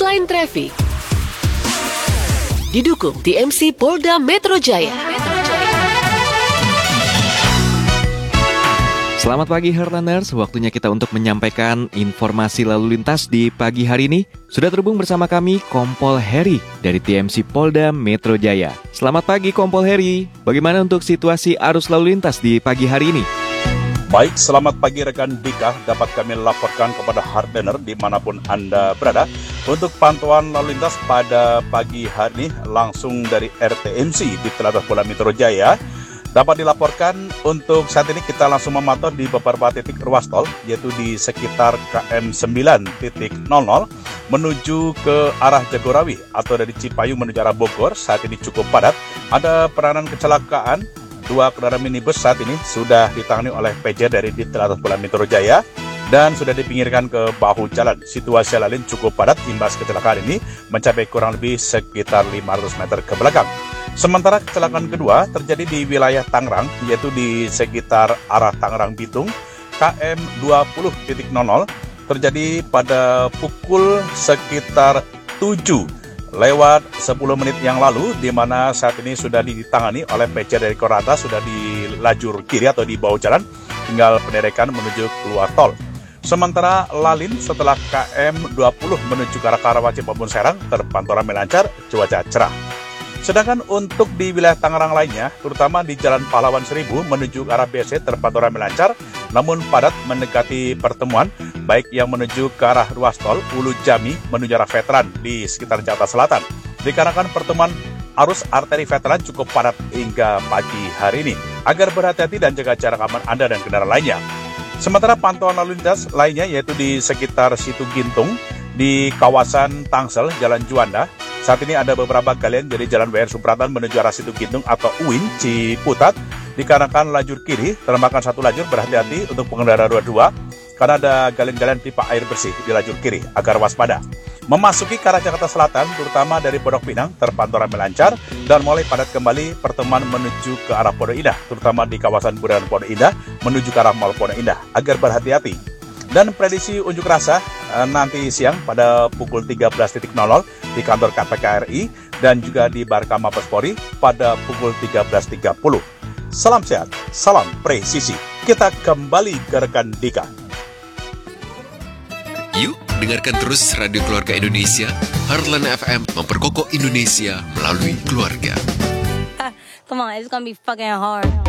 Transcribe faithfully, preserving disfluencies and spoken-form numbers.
Online Traffic. Didukung T M C Polda Metro Jaya. Selamat pagi Heartlanders, waktunya kita untuk menyampaikan informasi lalu lintas di pagi hari ini. Sudah terhubung bersama kami Kompol Heri dari T M C Polda Metro Jaya. Selamat pagi Kompol Heri, bagaimana untuk situasi arus lalu lintas di pagi hari ini? Baik, selamat pagi rekan Dika, dapat kami laporkan kepada Heartlander dimanapun Anda berada untuk pantauan lalu lintas pada pagi hari ini langsung dari R T M C di Telaga Polda Metro Jaya. Dapat dilaporkan untuk saat ini kita langsung memantau di beberapa titik ruas tol, yaitu di sekitar K M sembilan titik nol nol menuju ke arah Jagorawi atau dari Cipayung menuju arah Bogor. Saat ini cukup padat, ada peranan kecelakaan. Dua kendaraan minibus saat ini sudah ditangani oleh P J dari Ditlantas Polda Metro Jaya dan sudah dipinggirkan ke bahu jalan. Situasi lalu lintas cukup padat, imbas kecelakaan ini mencapai kurang lebih sekitar lima ratus meter ke belakang. Sementara kecelakaan kedua terjadi di wilayah Tangerang, yaitu di sekitar arah Tangerang Bitung, K M dua puluh titik nol nol, terjadi pada pukul sekitar tujuh lewat sepuluh menit yang lalu, di mana saat ini sudah ditangani oleh P C dari Korata, sudah di lajur kiri atau di bawah jalan, tinggal penderekan menuju keluar tol. Sementara Lalin setelah K M dua puluh menuju ke arah Karawaci maupun Serang terpantau ramai lancar, cuaca cerah. Sedangkan untuk di wilayah Tangerang lainnya, terutama di Jalan Pahlawan Seribu menuju ke arah B S D terpantau ramai lancar, namun padat mendekati pertemuan, baik yang menuju ke arah ruas tol Ulu Jami menuju arah Veteran di sekitar Jakarta Selatan. Dikarenakan pertemuan arus arteri Veteran cukup padat hingga pagi hari ini, agar berhati-hati dan jaga jarak aman Anda dan kendaraan lainnya. Sementara pantauan lalu lintas lainnya yaitu di sekitar Situ Gintung, di kawasan Tangsel, Jalan Juanda. Saat ini ada beberapa galian dari Jalan W R Supratman menuju arah Situ Gintung atau U I N Ciputat. Dikarenakan lajur kiri termakan satu lajur, berhati-hati untuk pengendara roda dua karena ada galian-galian pipa air bersih di lajur kiri agar waspada. Memasuki ke arah Jakarta Selatan, terutama dari Pondok Pinang terpantau ramai lancar dan mulai padat kembali pertemuan menuju ke arah Pondok Indah, terutama di kawasan Bundaran Pondok Indah menuju ke arah Mall Pondok Indah agar berhati-hati. Dan prediksi unjuk rasa eh, nanti siang pada pukul tiga belas nol nol di kantor K P K R I dan juga di Barka Mabes Polri pada pukul tiga belas tiga puluh. Salam sehat, salam presisi. Kita kembali ke rekan Dika. Yuk, dengarkan terus Radio Keluarga Indonesia, Heartland F M, memperkokoh Indonesia melalui keluarga. Come on, it's gonna be fucking hard.